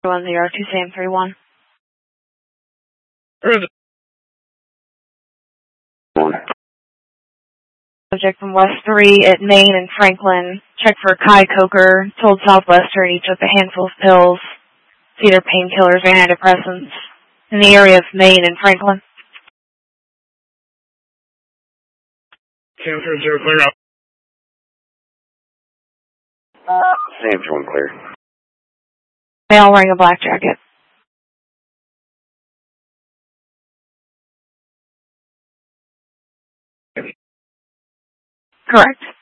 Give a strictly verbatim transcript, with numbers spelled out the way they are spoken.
one zero two Sam three one. Subject from West three at Main and Franklin. Checked for Kai Coker. Told Southwestern he took a handful of pills. It's either painkillers or antidepressants. In the area of Main and Franklin. Sam three zero clear up. Sam three one clear. Male wearing a black jacket. Correct.